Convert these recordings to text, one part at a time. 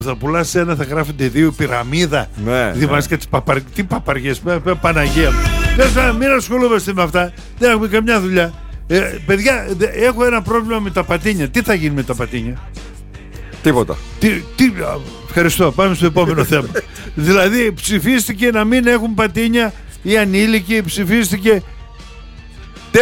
Θα πουλάς ένα, θα γράφεται 2 πυραμίδα. Ναι, Θυμάσαι και τι παπαριές, Παναγία μου. Μην ασχολούμαστε με αυτά. Δεν έχουμε καμιά δουλειά. Παιδιά, έχω ένα πρόβλημα με τα πατίνια. Τι θα γίνει με τα πατίνια? Τίποτα. Ευχαριστώ, πάμε στο επόμενο θέμα. Δηλαδή ψηφίστηκε να μην έχουν πατίνια οι ανήλικοι. Ψηφίστηκε 4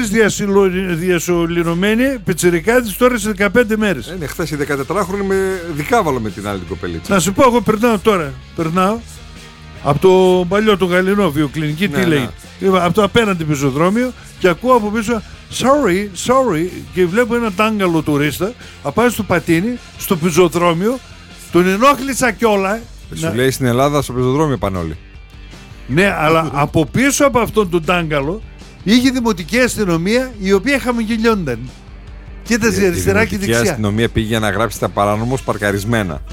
διασωληνωμένοι πιτσιρικάδες τώρα σε 15 μέρες. Είναι χθες η 14χρονη με δικάβαλο με την άλλη την κοπελίτσα. Να σου πω, εγώ περνάω από το παλιό το γαλλινό βιοκλινική, τι λέει, από το απέναντι πεζοδρόμιο και ακούω από πίσω sorry, και βλέπω ένα τάγκαλο τουρίστα απάνω στο πατίνι, στο πεζοδρόμιο, τον ενόχλησα κιόλα. Σου λέει στην Ελλάδα στο πεζοδρόμιο πάνε όλοι. Ναι, αλλά από πίσω από αυτόν τον τάγκαλο είχε δημοτική αστυνομία η οποία χαμογελιόνταν. Κοίταζε αριστερά και δεξιά. Η αστυνομία πήγε να γράψει τα παράνομος παρκαρισμένα.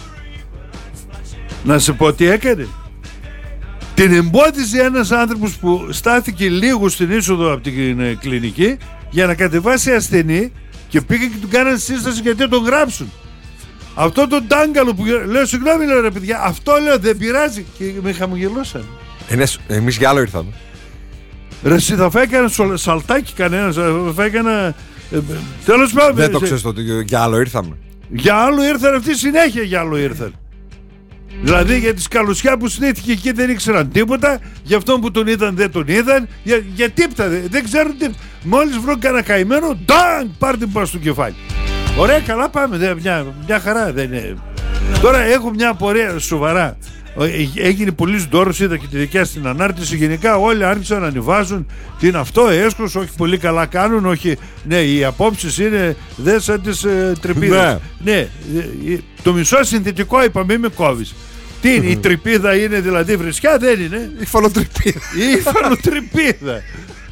Να σε πω τι έκανε. Την εμπόδιζε ένας άνθρωπος που στάθηκε λίγο στην είσοδο από την κλινική για να κατεβάσει ασθενή και πήγε και του κάνανε σύσταση γιατί τον γράψουν. Αυτό τον τάγκαλο που λέω, συγγνώμη, λέω ρε παιδιά, αυτό λέω δεν πειράζει, και με χαμογελώσαν. Εμείς για άλλο ήρθαμε. Ρε εσύ θα φέκανε σαλτάκι κανένας, θα φέκανε. Τέλος πάντων. Δεν το ξέρεις ότι για άλλο ήρθαμε. Για άλλο ήρθαν αυτοί, συνέχεια για άλλο ήρθαν. Δηλαδή για τη σκαλουσιά που συνήθηκε εκεί δεν ήξεραν τίποτα, για αυτόν που τον είδαν δεν τον είδαν, για τίποτα δεν ξέρουν τίποτα. Μόλις βρουν κανένα καημένο, ντάγκ, πάρ' την πάνω στο κεφάλι. Ωραία, καλά πάμε, μια χαρά δεν είναι. Τώρα έχω μια απορία σοβαρά. Έγινε πολλής ντόρος, είδα και τη δικιά στην ανάρτηση. Γενικά όλοι άρχισαν να ανεβάζουν τι είναι αυτό, έσχος, όχι πολύ καλά κάνουν, όχι, ναι, οι απόψεις είναι δε σαν τις τρυπίδες. Ναι, το μισό συνθετικό είπαμε, μην με κόβεις. Τι είναι, η τρυπίδα είναι δηλαδή βρισιά, δεν είναι? Η φαλοτρυπίδα. Η φαλοτρυπίδα.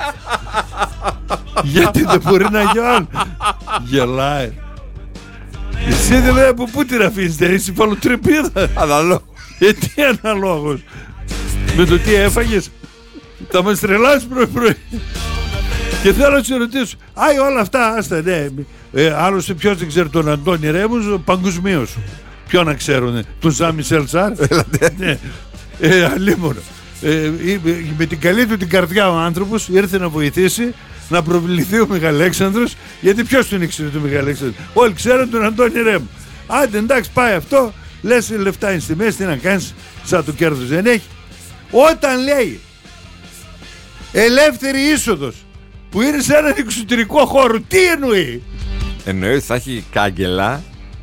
Γιατί δεν μπορεί να γιώνει? Γελάει. Εσύ δηλαδή από πού την αφήνεις, δεν είσαι η φαλοτρυπίδα? Αναλόγω. Τι αναλόγως? Με το τι έφαγες? Θα μας τρελάσεις πρωί. Και θέλω να σε ρωτήσω, όλα αυτά, άστα, ναι. Άλλωστε ποιος δεν ξέρει τον Αντώνη Ρέμους παγκοσμίως? Ποιο να ξέρουνε? Τον Ζαν Μισελ Σάρ? Ναι. Αλίμονο. Με την καλή του την καρδιά ο άνθρωπος ήρθε να βοηθήσει να προβληθεί ο Μεγαλέξανδρος, γιατί ποιος τον ήξερε τον Μεγαλέξανδρο? Όλοι ξέρουν τον Αντώνη Ρέμου. Άντε εντάξει, πάει αυτό. Λες λεφτά είναι στη μέση, τι να κάνεις, σαν το κέρδος δεν έχει. Όταν λέει ελεύθερη είσοδος που είναι σε έναν εξωτερικό χώρο, τι εννοεί? Εννοεί ότι θα έχει κάγκελα.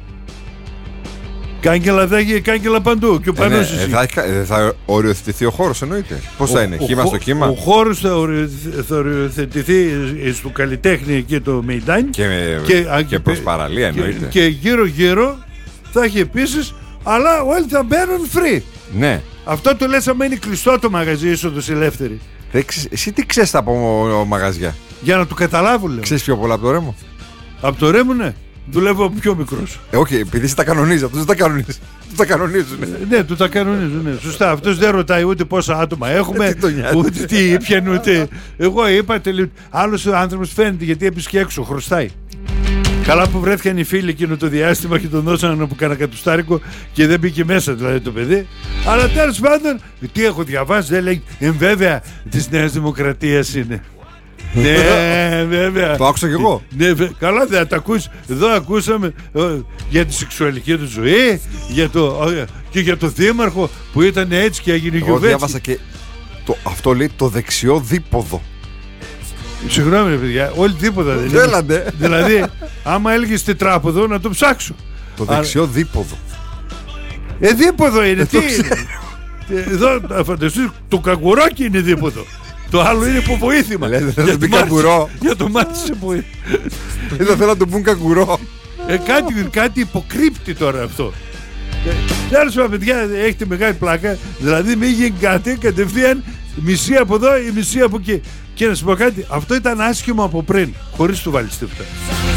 Κάγκελα θα έχει, κάγκελα παντού. Και ο Πανός θα οριοθετηθεί ο χώρος, εννοείται. Πώς θα είναι, κύμα στο κύμα? Ο χώρος θα οριοθετηθεί στο καλλιτέχνη και το Μεϊντάνι και προς παραλία, εννοείται. Και γύρω γύρω θα έχει επίσης, αλλά όλοι θα μπαίνουν free. Ναι. Αυτό το λες άμα είναι κλειστό το μαγαζί, είσοδος ελεύθερη. Εσύ τι ξέρεις από μαγαζιά? Για να του καταλάβουν, λέω. Ξέρεις πιο πολλά από το Ρέμο? Από το Ρέμο, ναι. Δουλεύω από πιο μικρός. Όχι, επειδή εσύ τα κανονίζεις, αυτός δεν τα κανονίζει. Του τα κανονίζουν. Ναι, του τα κανονίζουν. Ναι. Σωστά. Αυτός δεν ρωτάει ούτε πόσα άτομα έχουμε, ούτε τι ήπιαν, ούτε. Εγώ είπα άλλος ο άνθρωπος φαίνεται γιατί έπεισε και έξω, χρωστάει. Καλά που βρέθηκαν οι φίλοι εκείνο το διάστημα και τον δώσαν από κανένα κατουστάρικο και δεν μπήκε μέσα δηλαδή το παιδί. Αλλά τέλος πάντων, τι έχω διαβάσει, δεν λέει, βέβαια της Νέας Δημοκρατίας είναι. Ναι, βέβαια. Το άκουσα κι εγώ. Ναι, καλά, δεν τα ακούσει. Εδώ ακούσαμε για τη σεξουαλική του ζωή, και για το δήμαρχο που ήταν έτσι και έγινε γιουβέτσι. Εγώ διάβασα και αυτό λέει το δεξιό δίποδο. Συγγνώμη ρε παιδιά, όλοι τίποτα δεν είναι. Δηλαδή, άμα έλεγες τετράποδο να το ψάξω. Το δεξιό δίποδο. Δίποδο είναι, τι είναι? Εδώ φανταστείς, το καγκουράκι είναι δίποδο. Το άλλο είναι υποβοήθημα. Για το μάτι σε βοήθημα. Δεν θέλω να το πούν καγκουρό. Κάτι υποκρύπτει τώρα αυτό. Τέλος πάντων, παιδιά, έχετε μεγάλη πλάκα. Δηλαδή μην γίνει κάτι κατευθείαν μισή από εδώ ή μισή από εκεί. Και να σου πω κάτι, αυτό ήταν άσχημο από πριν, χωρίς του βάλεις τίποτα.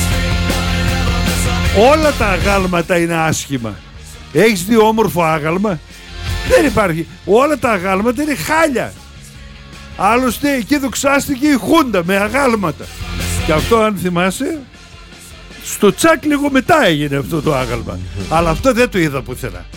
Όλα τα αγάλματα είναι άσχημα. Έχεις δει όμορφο άγαλμα? Δεν υπάρχει. Όλα τα αγάλματα είναι χάλια. Άλλωστε εκεί δοξάστηκε η Χούντα με αγάλματα. Και αυτό αν θυμάσαι, Στο τσακ λίγο μετά έγινε αυτό το άγαλμα. Αλλά αυτό δεν το είδα πουθενά.